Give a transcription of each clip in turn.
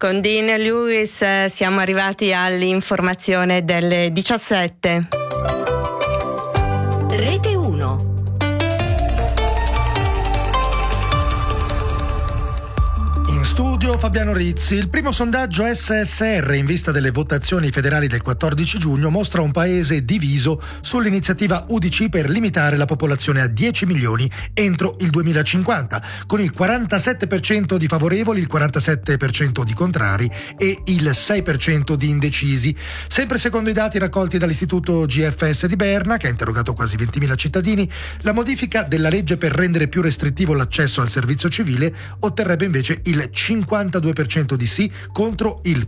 Con Dean Lewis siamo arrivati all'informazione delle 17. Rete 1. Studio Fabiano Rizzi. Il primo sondaggio SSR in vista delle votazioni federali del 14 giugno mostra un paese diviso sull'iniziativa UDC per limitare la popolazione a 10 milioni entro il 2050, con il 47% di favorevoli, il 47% di contrari e il 6% di indecisi. Sempre secondo i dati raccolti dall'istituto GFS di Berna, che ha interrogato quasi 20.000 cittadini, la modifica della legge per rendere più restrittivo l'accesso al servizio civile otterrebbe invece il 52% di sì contro il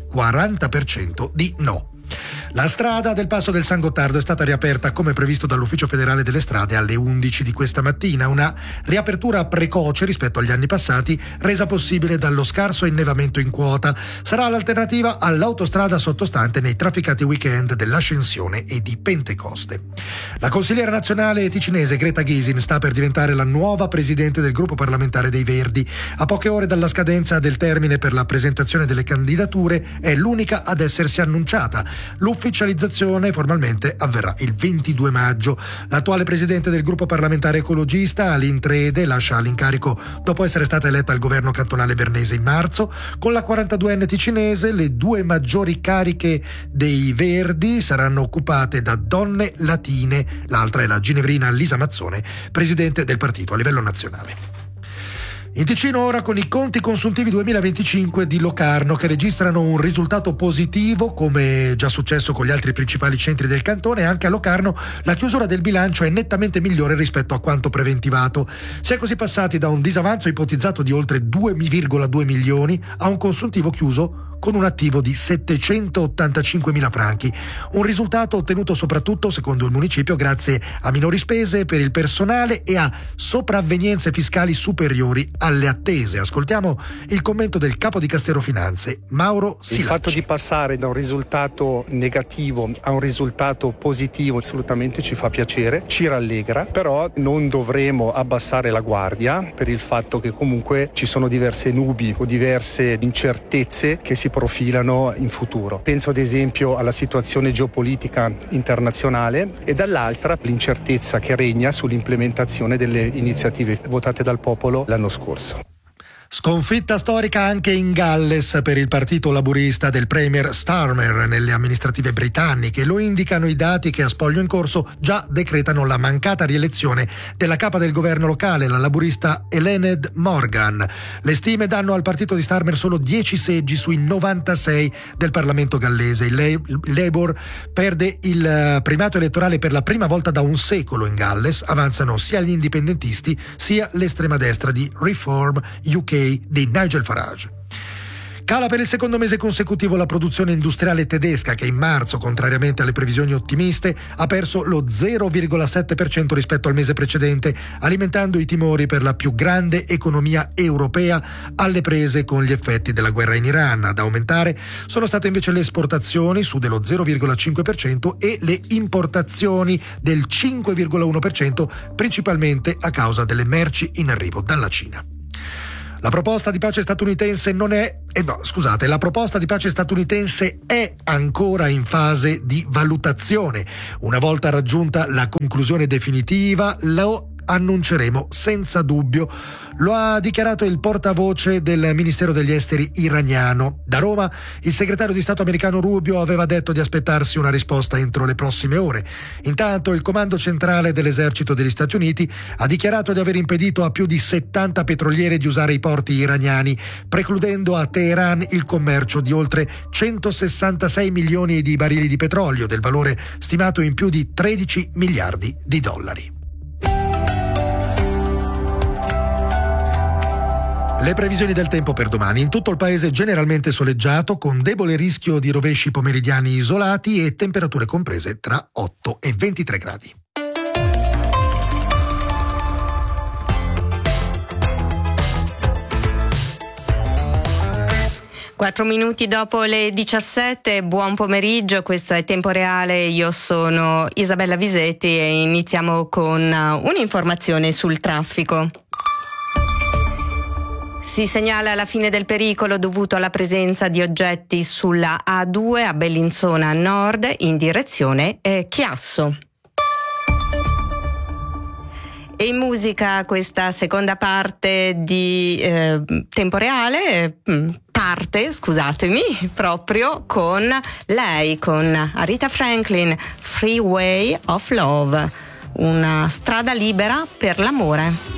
40% di no. La strada del Passo del San Gottardo è stata riaperta come previsto dall'Ufficio Federale delle Strade alle 11 di questa mattina, una riapertura precoce rispetto agli anni passati, resa possibile dallo scarso innevamento in quota. Sarà l'alternativa all'autostrada sottostante nei trafficati weekend dell'Ascensione e di Pentecoste. La consigliera nazionale ticinese Greta Gysin sta per diventare la nuova presidente del gruppo parlamentare dei Verdi. A poche ore dalla scadenza del termine per la presentazione delle candidature è l'unica ad essersi annunciata. L'ufficializzazione formalmente avverrà il 22 maggio. L'attuale presidente del gruppo parlamentare ecologista, Aline Trede, lascia l'incarico dopo essere stata eletta al governo cantonale bernese in marzo. Con la 42enne ticinese, le due maggiori cariche dei Verdi saranno occupate da donne latine. L'altra è la ginevrina Lisa Mazzone, presidente del partito a livello nazionale. In Ticino ora con i conti consuntivi 2025 di Locarno, che registrano un risultato positivo come già successo con gli altri principali centri del cantone. Anche a Locarno la chiusura del bilancio è nettamente migliore rispetto a quanto preventivato. Si è così passati da un disavanzo ipotizzato di oltre 2,2 milioni a un consuntivo chiuso con un attivo di 785.000 franchi, un risultato ottenuto soprattutto, secondo il municipio, grazie a minori spese per il personale e a sopravvenienze fiscali superiori alle attese. Ascoltiamo il commento del capo di Castero Finanze, Mauro Silacci. Il fatto di passare da un risultato negativo a un risultato positivo assolutamente ci fa piacere, ci rallegra, però non dovremo abbassare la guardia per il fatto che comunque ci sono diverse nubi o diverse incertezze che si profilano in futuro. Penso ad esempio alla situazione geopolitica internazionale e dall'altra l'incertezza che regna sull'implementazione delle iniziative votate dal popolo l'anno scorso. Sconfitta storica anche in Galles per il partito laburista del premier Starmer nelle amministrative britanniche. Lo indicano i dati che a spoglio in corso già decretano la mancata rielezione della capa del governo locale, la laburista Eluned Morgan. Le stime danno al partito di Starmer solo 10 seggi sui 96 del Parlamento gallese. Il Labour perde il primato elettorale per la prima volta da un secolo in Galles. Avanzano sia gli indipendentisti sia l'estrema destra di Reform UK di Nigel Farage. Cala per il secondo mese consecutivo la produzione industriale tedesca, che in marzo, contrariamente alle previsioni ottimiste, ha perso lo 0,7% rispetto al mese precedente, alimentando i timori per la più grande economia europea alle prese con gli effetti della guerra in Iran. Ad aumentare sono state invece le esportazioni su dello 0,5% e le importazioni del 5,1%, principalmente a causa delle merci in arrivo dalla Cina. La proposta di pace statunitense la proposta di pace statunitense è ancora in fase di valutazione. Una volta raggiunta la conclusione definitiva, lo annunceremo senza dubbio. Lo ha dichiarato il portavoce del Ministero degli Esteri iraniano. Da Roma, il segretario di Stato americano Rubio aveva detto di aspettarsi una risposta entro le prossime ore. Intanto, il Comando Centrale dell'Esercito degli Stati Uniti ha dichiarato di aver impedito a più di 70 petroliere di usare i porti iraniani, precludendo a Teheran il commercio di oltre 166 milioni di barili di petrolio, del valore stimato in più di 13 miliardi di dollari. Le previsioni del tempo per domani: in tutto il paese generalmente soleggiato, con debole rischio di rovesci pomeridiani isolati e temperature comprese tra 8 e 23 gradi. Quattro minuti dopo le 17, buon pomeriggio, questo è Tempo Reale, io sono Isabella Visetti e iniziamo con un'informazione sul traffico. Si segnala la fine del pericolo dovuto alla presenza di oggetti sulla A2 a Bellinzona Nord in direzione Chiasso. E in musica questa seconda parte di Tempo Reale parte, scusatemi, proprio con lei, con Aretha Franklin, Freeway of Love, una strada libera per l'amore.